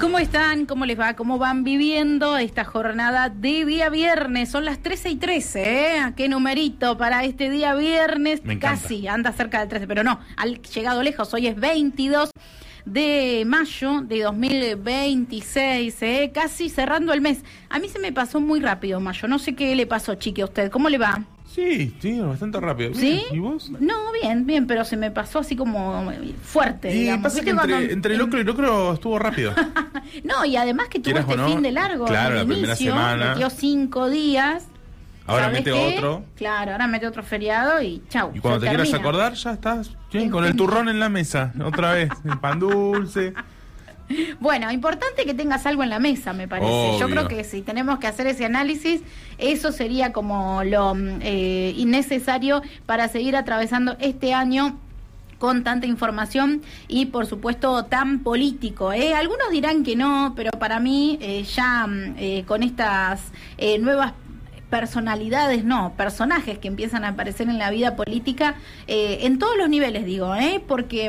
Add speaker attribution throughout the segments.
Speaker 1: ¿Cómo están? ¿Cómo les va? ¿Cómo van viviendo esta jornada de día viernes? Son las 13:13, ¿eh? ¿Qué numerito para este día viernes?
Speaker 2: Me encanta.
Speaker 1: Casi, anda cerca del 13, pero no, al llegado lejos. Hoy es 22 de mayo de 2026, casi cerrando el mes. A mí se me pasó muy rápido mayo, no sé qué le pasó, Chiqui, a usted. ¿Cómo le va?
Speaker 2: Sí, bastante rápido.
Speaker 1: ¿Sí?
Speaker 2: ¿Y vos?
Speaker 1: No, bien, pero se me pasó así como fuerte,
Speaker 2: Y
Speaker 1: digamos.
Speaker 2: pasa que entre locro y locro estuvo rápido.
Speaker 1: No, y además que tuvo
Speaker 2: Quieras
Speaker 1: este
Speaker 2: o no,
Speaker 1: fin de largo.
Speaker 2: claro,
Speaker 1: al
Speaker 2: la primera
Speaker 1: inicio,
Speaker 2: semana.
Speaker 1: metió 5 días.
Speaker 2: Ahora
Speaker 1: ¿Sabés
Speaker 2: mete
Speaker 1: qué?
Speaker 2: otro.
Speaker 1: Claro, ahora mete otro feriado y chau.
Speaker 2: Y cuando
Speaker 1: se
Speaker 2: te quieras
Speaker 1: termina.
Speaker 2: acordar, ya estás bien, con el turrón en la mesa. Otra vez, el pan dulce.
Speaker 1: Bueno, importante que tengas algo en la mesa, me parece.
Speaker 2: Obvio.
Speaker 1: Yo creo que si tenemos que hacer ese análisis, eso sería como lo innecesario para seguir atravesando este año con tanta información y, por supuesto, tan político. Algunos dirán que no, pero para mí ya con estas nuevas personalidades, personajes que empiezan a aparecer en la vida política, en todos los niveles, digo, porque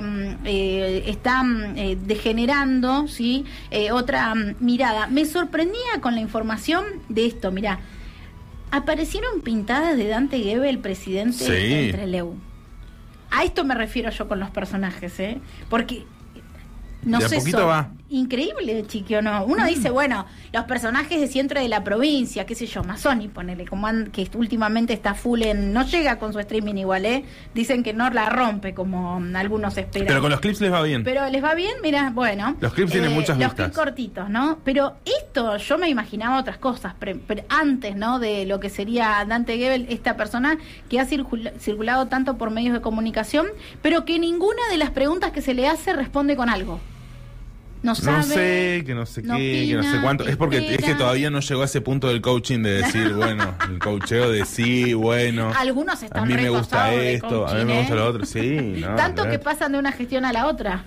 Speaker 1: están degenerando, ¿sí? Otra mirada. Me sorprendía con la información de esto, mirá, aparecieron pintadas de Dante Gebel, presidente de Trelew. A esto me refiero yo con los personajes, porque no
Speaker 2: De a
Speaker 1: sé,
Speaker 2: poquito va.
Speaker 1: Increíble, Chiqui, ¿o no? Uno dice, bueno, los personajes de siempre de la provincia, qué sé yo, Mazzoni, ponele, que últimamente está full no llega con su streaming igual, dicen que no la rompe como algunos esperan.
Speaker 2: Pero con los clips les va bien.
Speaker 1: Pero les va bien, mira, bueno.
Speaker 2: Los clips tienen muchas
Speaker 1: los
Speaker 2: vistas.
Speaker 1: clips cortitos, ¿no? Pero esto, yo me imaginaba otras cosas, pero antes, ¿no? De lo que sería Dante Gebel, esta persona que ha circulado tanto por medios de comunicación, pero que ninguna de las preguntas que se le hace responde con algo. No sabe,
Speaker 2: no sé, que no sé
Speaker 1: no
Speaker 2: qué,
Speaker 1: opina,
Speaker 2: que no sé cuánto. Es porque
Speaker 1: espera.
Speaker 2: es que todavía no llegó a ese punto del coaching de decir, bueno, el coacheo de sí, bueno.
Speaker 1: Algunos están
Speaker 2: a mí me gusta
Speaker 1: repasados de
Speaker 2: esto, a mí
Speaker 1: coaching,
Speaker 2: me gusta lo otro, sí. No,
Speaker 1: tanto que pasan de una gestión a la otra.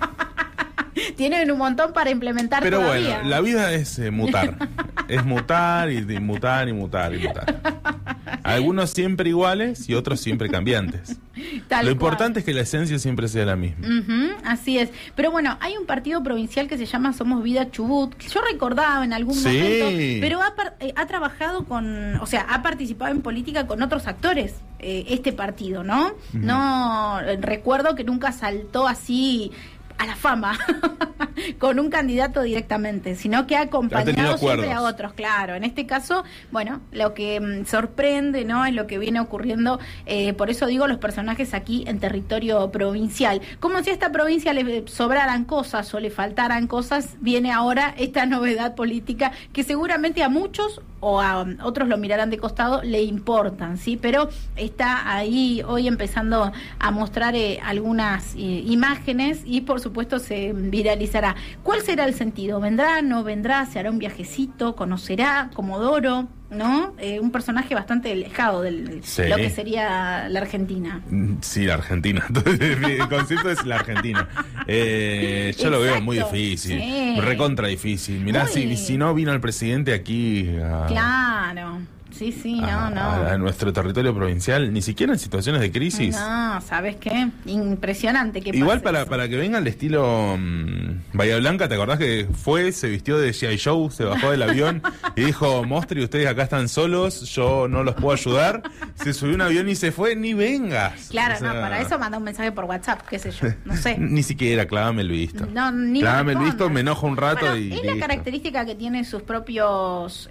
Speaker 1: Tienen un montón para implementar
Speaker 2: pero
Speaker 1: todavía.
Speaker 2: bueno, la vida es mutar. Es mutar y mutar y mutar y mutar. Algunos siempre iguales y otros siempre cambiantes. Lo importante es que la esencia siempre sea la misma.
Speaker 1: Así es. Pero bueno, hay un partido provincial que se llama Somos Vida Chubut, que yo recordaba en algún momento, pero ha trabajado con, o sea, ha participado en política con otros actores, este partido, ¿no? No recuerdo que nunca saltó así a la fama con un candidato directamente, sino que ha acompañado siempre a otros, claro. En este caso, bueno, lo que sorprende, ¿no? Es lo que viene ocurriendo, por eso digo los personajes aquí en territorio provincial. Como si a esta provincia le sobraran cosas o le faltaran cosas, viene ahora esta novedad política que seguramente a muchos o a otros lo mirarán de costado, le importan, ¿sí? Pero está ahí hoy empezando a mostrar algunas imágenes y por supuesto se viralizará. ¿Cuál será el sentido? ¿Vendrá, no vendrá? ¿Se hará un viajecito? ¿Conocerá Comodoro? ¿No? Un personaje bastante alejado de lo que sería la Argentina.
Speaker 2: Sí, la Argentina. El concepto es la Argentina. Yo lo veo muy difícil. Sí. Recontra difícil. Mirá, si no vino el presidente aquí
Speaker 1: Claro. Sí,
Speaker 2: a nuestro territorio provincial, ni siquiera en situaciones de crisis.
Speaker 1: No, ¿sabes qué? Impresionante que
Speaker 2: igual para que venga al estilo Bahía Blanca, ¿te acordás que se vistió de G.I. Joe, se bajó del avión y dijo, Mostri, ustedes acá están solos, yo no los puedo ayudar? Se subió a un avión y se fue, ni vengas.
Speaker 1: Claro, para eso manda un mensaje por WhatsApp, qué sé yo, no sé.
Speaker 2: Ni siquiera, clávame el visto.
Speaker 1: No, ni
Speaker 2: clávame el visto, me enojo un rato
Speaker 1: bueno,
Speaker 2: y
Speaker 1: es la característica que tienen sus propios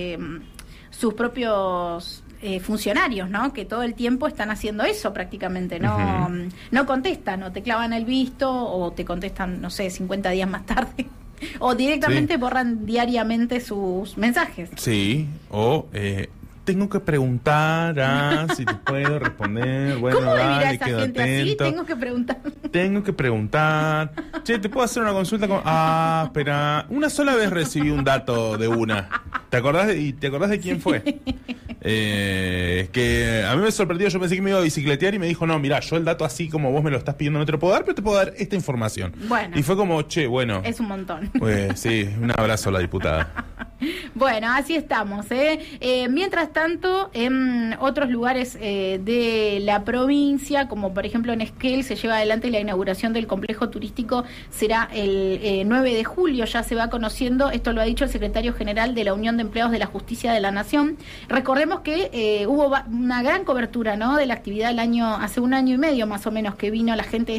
Speaker 1: funcionarios, ¿no? Que todo el tiempo están haciendo eso prácticamente, no contestan, o te clavan el visto, o te contestan, no sé, 50 días más tarde, o directamente borran diariamente sus mensajes.
Speaker 2: Sí, o tengo que preguntar si te puedo responder. Bueno,
Speaker 1: ¿cómo vivirá
Speaker 2: dale,
Speaker 1: esa
Speaker 2: quedo
Speaker 1: gente
Speaker 2: atento.
Speaker 1: así? Tengo que preguntar. Che, ¿te puedo hacer una consulta? Espera, una sola vez recibí un dato de una. ¿Te acordás de quién fue? Que a mí me sorprendió, yo pensé que me iba a bicicletear y me dijo, no, mirá, yo el dato así como vos me lo estás pidiendo no te lo puedo dar, pero te puedo dar esta información. Bueno.
Speaker 2: Y fue como, che, bueno.
Speaker 1: Es un montón.
Speaker 2: Pues sí, un abrazo a la diputada.
Speaker 1: Bueno, así estamos. Mientras tanto, en otros lugares de la provincia, como por ejemplo en Esquel, se lleva adelante la inauguración del complejo turístico, será el 9 de julio, ya se va conociendo, esto lo ha dicho el secretario general de la Unión de Empleados de la Justicia de la Nación. Recordemos que hubo una gran cobertura, ¿no?, de la actividad hace un año y medio más o menos que vino la gente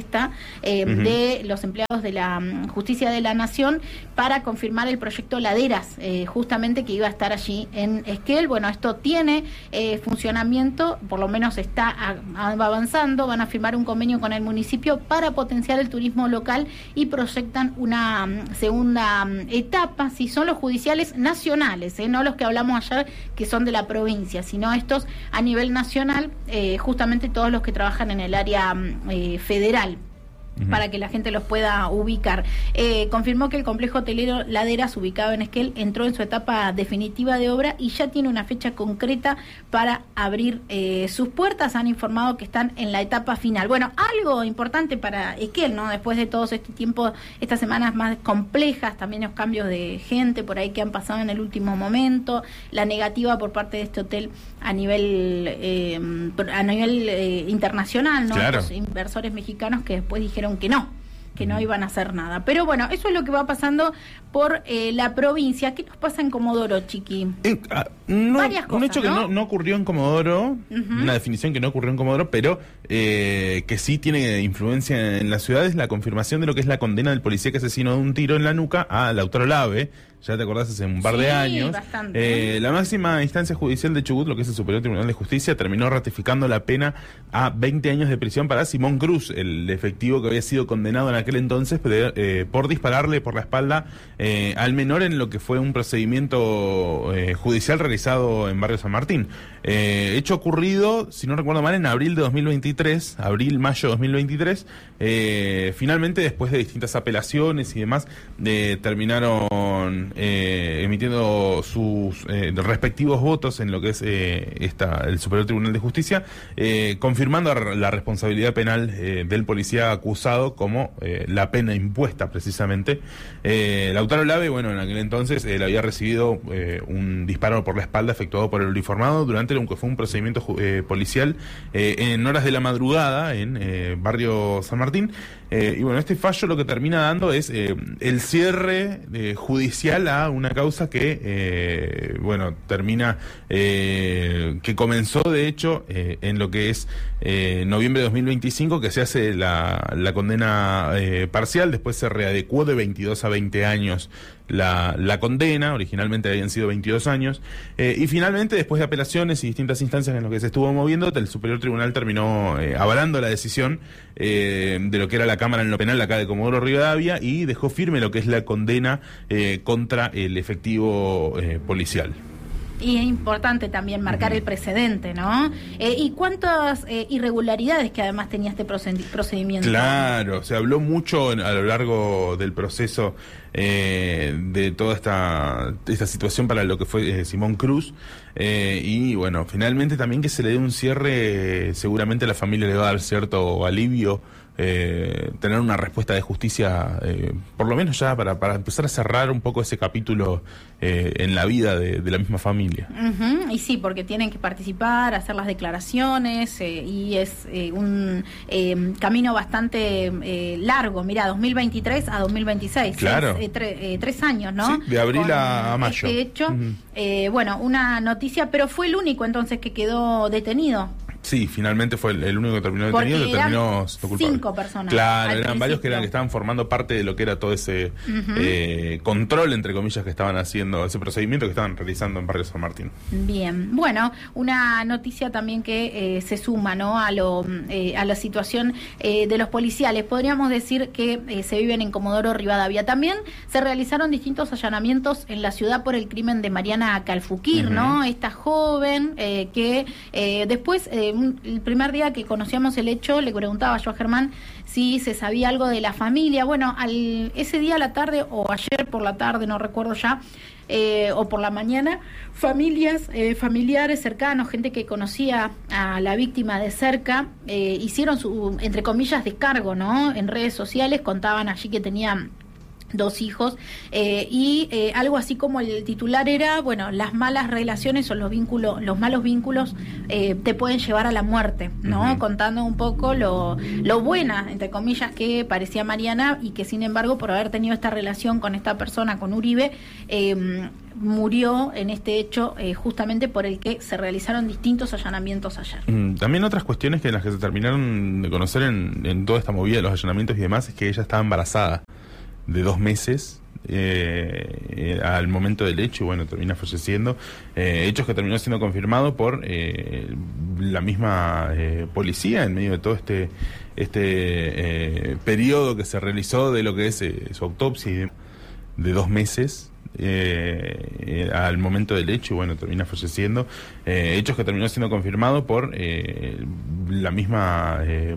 Speaker 1: de los empleados de la Justicia de la Nación para confirmar el proyecto Laderas, justamente que iba a estar allí en Esquel. Bueno, esto tiene funcionamiento, por lo menos está avanzando, van a firmar un convenio con el municipio para potenciar el turismo local y proyectan una segunda etapa, si son los judiciales nacionales, no los que hablamos ayer que son de la provincia, sino estos a nivel nacional, justamente todos los que trabajan en el área federal, para que la gente los pueda ubicar. Confirmó que el complejo hotelero Laderas, ubicado en Esquel, entró en su etapa definitiva de obra y ya tiene una fecha concreta para abrir sus puertas. Han informado que están en la etapa final. Bueno, algo importante para Esquel, ¿no? Después de todo este tiempo, estas semanas más complejas, también los cambios de gente por ahí que han pasado en el último momento, la negativa por parte de este hotel a nivel internacional, ¿no?
Speaker 2: Claro.
Speaker 1: Los inversores mexicanos que después dijeron que no iban a hacer nada. Pero bueno, eso es lo que va pasando por la provincia. ¿Qué nos pasa en Comodoro, Chiqui? Varias cosas,
Speaker 2: un hecho que no ocurrió en Comodoro, una definición que no ocurrió en Comodoro, pero que sí tiene influencia en la ciudad, es la confirmación de lo que es la condena del policía que asesinó de un tiro en la nuca a Lautaro Lave. Ya te acordás, hace un par de años.
Speaker 1: Bastante.
Speaker 2: La máxima instancia judicial de Chubut, lo que es el Superior Tribunal de Justicia, terminó ratificando la pena a 20 años de prisión para Simón Cruz, el efectivo que había sido condenado en aquel entonces por dispararle por la espalda al menor en lo que fue un procedimiento judicial realizado en Barrio San Martín. Hecho ocurrido, si no recuerdo mal, en abril de 2023, abril-mayo de 2023. Finalmente, después de distintas apelaciones y demás, terminaron emitiendo sus respectivos votos en lo que es el Superior Tribunal de Justicia, confirmando la responsabilidad penal del policía acusado como la pena impuesta precisamente. Lautaro Lave, bueno, en aquel entonces él había recibido un disparo por la espalda efectuado por el uniformado durante lo que fue un procedimiento policial en horas de la madrugada en Barrio San Martín. Y bueno, este fallo lo que termina dando es el cierre judicial a una causa que, termina, que comenzó de hecho en lo que es noviembre de 2025, que se hace la condena parcial, después se readecuó de 22 a 20 años la condena, originalmente habían sido 22 años, y finalmente, después de apelaciones y distintas instancias en las que se estuvo moviendo, el Superior Tribunal terminó avalando la decisión de lo que era la Cámara en lo Penal acá de Comodoro Rivadavia, y dejó firme lo que es la condena contra el efectivo policial.
Speaker 1: Y es importante también marcar el precedente, ¿no? ¿Y cuántas irregularidades que además tenía este procedimiento?
Speaker 2: Claro, se habló mucho a lo largo del proceso de toda esta situación para lo que fue Simón Cruz, y bueno, finalmente también que se le dé un cierre, seguramente a la familia le va a dar cierto alivio, tener una respuesta de justicia, por lo menos ya para empezar a cerrar un poco ese capítulo en la vida de la misma familia.
Speaker 1: Y sí, porque tienen que participar, hacer las declaraciones, y es un camino bastante largo. Mira, 2023 a 2026.
Speaker 2: Claro.
Speaker 1: 3 años, ¿no?
Speaker 2: Sí, de abril a mayo.
Speaker 1: Este hecho, bueno, una noticia, pero fue el único entonces que quedó detenido.
Speaker 2: Sí, finalmente fue el único que terminó detenido,
Speaker 1: porque
Speaker 2: terminó siendo culpable.
Speaker 1: 5 personas.
Speaker 2: Claro, eran varios que estaban formando parte de lo que era todo ese control, entre comillas, que estaban haciendo, ese procedimiento que estaban realizando en Barrio San Martín.
Speaker 1: Bien, bueno, una noticia también que se suma, ¿no?, a la situación de los policiales. Podríamos decir que se viven en Comodoro Rivadavia. También se realizaron distintos allanamientos en la ciudad por el crimen de Mariana Calfuquir, ¿no? Esta joven que después, el primer día que conocíamos el hecho, le preguntaba yo a Germán si se sabía algo de la familia. Bueno, ese día a la tarde, o ayer por la tarde, no recuerdo ya, o por la mañana, familiares cercanos, gente que conocía a la víctima de cerca, hicieron su, entre comillas, descargo, ¿no?, en redes sociales. Contaban allí que tenían 2 hijos, y algo así como el titular era, bueno, las malas relaciones o los malos vínculos te pueden llevar a la muerte, ¿no? Contando un poco lo buena, entre comillas, que parecía Mariana, y que sin embargo, por haber tenido esta relación con esta persona, con Uribe, murió en este hecho justamente por el que se realizaron distintos allanamientos ayer.
Speaker 2: También otras cuestiones que en las que se terminaron de conocer en toda esta movida de los allanamientos y demás es que ella estaba embarazada de 2 meses al momento del hecho, y bueno, termina falleciendo. Hechos que terminó siendo confirmado por la misma policía en medio de todo este periodo que se realizó de lo que es su autopsia de 2 meses al momento del hecho, y bueno, termina falleciendo. Hechos que terminó siendo confirmado por la misma